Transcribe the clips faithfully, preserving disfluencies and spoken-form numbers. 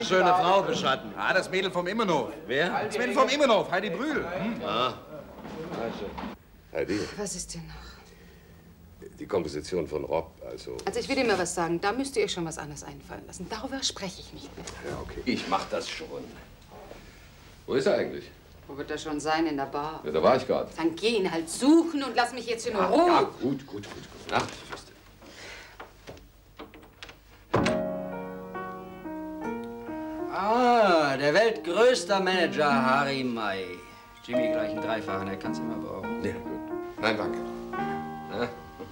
Schöne Frau beschatten. Ah, das Mädel vom Immenhof. Wer? Das Mädel vom Immenhof, Heidi Brühl. Hm? Ah. Heidi, Was ist denn noch? die Komposition von Rob, also... Also ich will dir mal was sagen. Da müsst ihr euch schon was anderes einfallen lassen. Darüber spreche ich nicht mehr. Ja, okay, ich mach das schon. Wo ist er eigentlich? Wo wird er schon sein? In der Bar? Ja, da war ich gerade. Dann geh ihn halt suchen und lass mich jetzt in Ruhe. Ja, gut, gut, gut, gut. Nacht, Fürstin. Ah, der weltgrößte Manager Harry May. Jimmy gleich einen Dreifachen, er kann's immer brauchen. Ja, gut. Nein, danke. Na?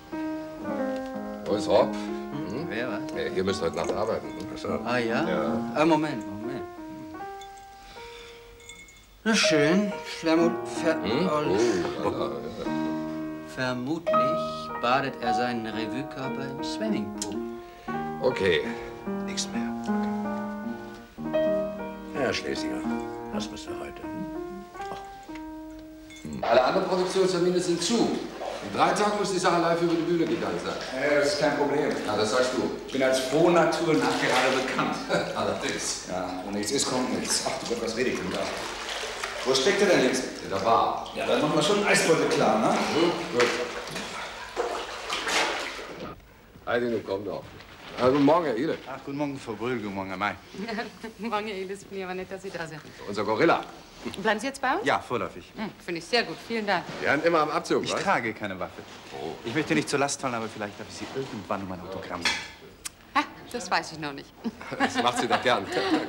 Wo ist Rob? Hm? Wer, was? Ja, ihr müsst heute Nacht arbeiten. Hm? Ah, ja? Ja. Ah, Moment, Moment. Na schön. Vermut, ver Hm? oh, Oh, ja, ja. Vermutlich badet er seinen Revue-Körper im Swimmingpool. Okay, nichts mehr. Herr Schlesinger, was müssen wir heute? Hm. Alle anderen Produktionstermine sind zu. In drei Tagen muss die Sache live über die Bühne gegangen sein. Ja, das ist kein Problem. Ja, das sagst du. Ich bin als frohe Natur nachgerade bekannt. Allerdings. Ja, wo nichts ist, kommt nichts. Ach du Gott, was rede ich denn da? Wo steckt er denn jetzt? In der Bar. Ja, dann machen wir schon einen Eisbeutel klar, ne? Hm? Gut. Heidi, nun komm doch. Ja, guten Morgen, Herr Ile. Ach, guten Morgen, Frau Brühl, guten Morgen, Herr May. Morgen, Herr Elis, bin ich aber nett, dass Sie da sind. Unser Gorilla. Bleiben Sie jetzt bei uns? Ja, vorläufig. Hm, finde ich sehr gut. Vielen Dank. Die Hand immer am Abzug, Ich was? trage keine Waffe. Oh. Ich möchte nicht zur Last fallen, aber vielleicht darf ich Sie irgendwann um ein Autogramm bitten. Ha, das weiß ich noch nicht. Das macht sie doch gern.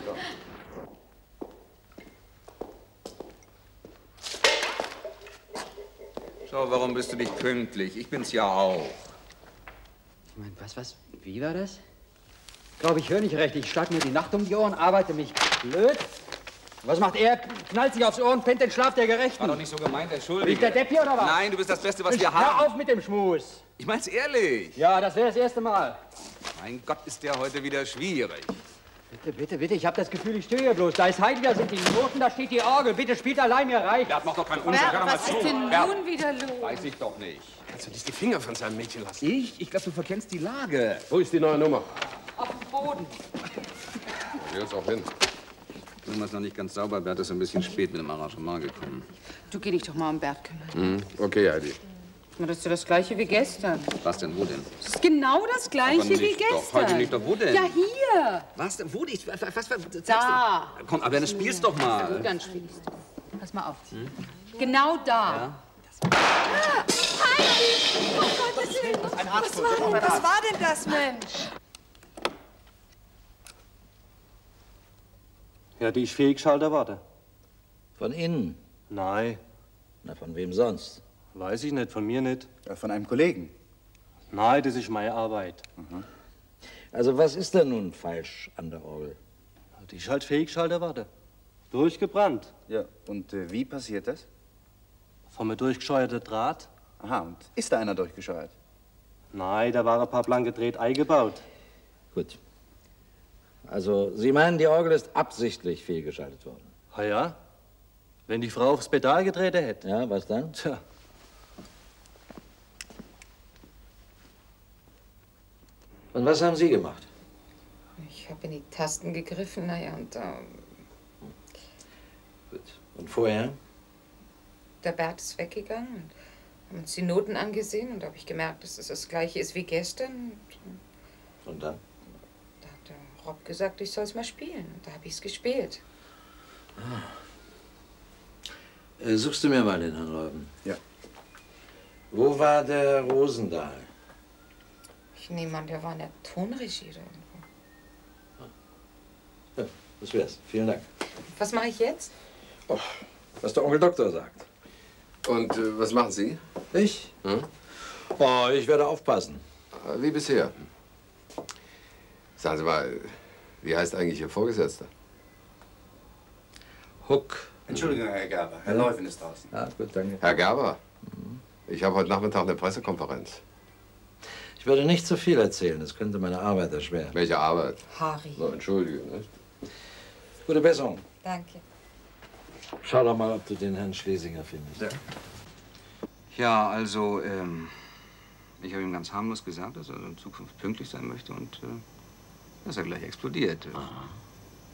Schau, warum bist du nicht pünktlich? Ich bin's ja auch. Moment, was, was? Wie war das? Ich glaube, ich höre nicht recht. Ich schlag mir die Nacht um die Ohren, arbeite mich blöd. Was macht er? Knallt sich aufs Ohr und pennt den Schlaf der Gerechten. War doch nicht so gemeint, Entschuldige. Bin ich der Depp hier oder was? Nein, du bist das Beste, was Mensch, wir hör haben. auf mit dem Schmus. Ich mein's ehrlich. Ja, das wäre das erste Mal. Mein Gott, ist der heute wieder schwierig. Bitte, bitte, bitte. Ich habe das Gefühl, ich stehe hier bloß. Da ist Heidi, da sind die Noten, da steht die Orgel. Bitte spielt allein, mir reicht. Bert, mach doch keinen Unsinn. Bert, Hör doch mal was zu. ist denn Bert, nun wieder los? weiß ich doch nicht. Kannst du nicht die Finger von seinem Mädchen lassen? Ich? Ich glaube, du verkennst die Lage. Wo ist die neue Nummer? Auf dem Boden. Hier ist auch hin. Du ist noch nicht ganz sauber. Bert ist ein bisschen spät mit dem Arrangement gekommen. Du geh dich doch mal um Bert kümmern. Mhm. Okay, Heidi. Na, das ist ja das Gleiche wie gestern. Was denn? Wo denn? Das ist genau das Gleiche Aber wie nicht doch. gestern. Heute nicht doch. Wo denn? Ja, hier. Was denn? Wo nicht? Was, was, was, Da. Komm, aber dann spielst doch Na mal. gut, dann spielst du. Pass mal auf. Genau da. Ja. Ah, Heidi! Oh Gottes Willen! Was, was, war, was war denn das, Mensch? Ja, die ist Fehlgeschalter worden. Von innen? Nein, Na, von wem sonst? weiß ich nicht, von mir nicht. Ja, von einem Kollegen. Nein, das ist meine Arbeit. Also, was ist denn nun falsch an der Orgel? Die ist halt Fehlgeschalter worden. Durchgebrannt. Ja, und äh, wie passiert das? Von mir durchgescheuerter Draht. Aha, und ist da einer durchgescheuert? Nein, da waren ein paar blanke Drähte eingebaut. Gut. Also, Sie meinen, die Orgel ist absichtlich fehlgeschaltet worden? Ah ja? Wenn die Frau aufs Pedal getreten hätte. Ja, was dann? Tja, Und was haben Sie gemacht? Ich habe in die Tasten gegriffen, naja, und da. Gut. Und vorher? Der Bert ist weggegangen und haben uns die Noten angesehen und da habe ich gemerkt, dass es das Gleiche ist wie gestern. Und Und dann? da hat der Rob gesagt, ich soll es mal spielen. Und da habe ich es gespielt. Äh, suchst du mir mal den Herrn Leuben? Ja. Wo war der Rosendahl? Ich nehme an, der war in der Tonregie oder irgendwo. Ja, das wär's. Vielen Dank. Was mache ich jetzt? Oh, was der Onkel Doktor sagt. Und äh, was machen Sie? Ich? Hm? Oh, ich werde aufpassen. Äh, Wie bisher. Sagen Sie mal, wie heißt eigentlich Ihr Vorgesetzter? Huck. Entschuldigung, Herr Gerber. Herr Leuven ist draußen. Ah, gut, danke. Herr Gerber, ich habe heute Nachmittag eine Pressekonferenz. Ich würde nicht zu viel erzählen. Das könnte meine Arbeit erschweren. Welche Arbeit? Harry. Na, entschuldige, ne? Gute Besserung. Danke. Schau doch mal, ob du den Herrn Schlesinger findest. Ja. Ja, also, ähm, ich habe ihm ganz harmlos gesagt, dass er in Zukunft pünktlich sein möchte und äh, dass er gleich explodiert. Aha.